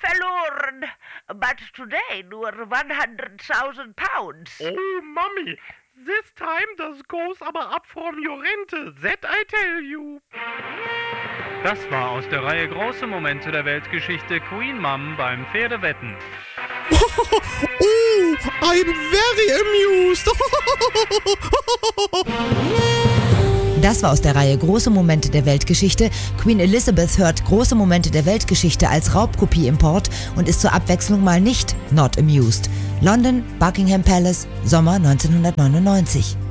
verloren. But today, nur 100,000 pounds. Oh, Mummy, this time this goes aber up from your rente. That I tell you. Das war aus der Reihe Große Momente der Weltgeschichte Queen Mum beim Pferdewetten. Oh, I'm very amused. Das war aus der Reihe Große Momente der Weltgeschichte. Queen Elizabeth hört Große Momente der Weltgeschichte als Raubkopie-Import und ist zur Abwechslung mal nicht not amused. London, Buckingham Palace, Sommer 1999.